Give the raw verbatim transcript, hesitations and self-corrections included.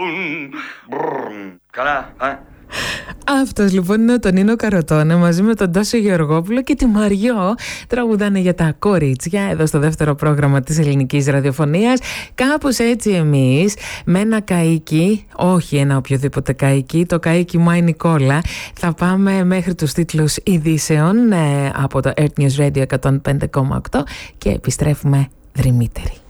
Καλά, α. Αυτός λοιπόν είναι ο Τονίνο Καροτόνα μαζί με τον Τάσο Γεωργόπουλο και τη Μαριό. Τραγουδάνε για τα κορίτσια εδώ στο δεύτερο πρόγραμμα της ελληνικής ραδιοφωνίας. Κάπως έτσι εμείς με ένα καΐκι, όχι ένα οποιοδήποτε καΐκι, το καΐκι Μάη Νικόλα, θα πάμε μέχρι τους τίτλους ειδήσεων ε, από το Earth News Radio εκατόν πέντε κόμμα οκτώ και επιστρέφουμε δρυμύτεροι.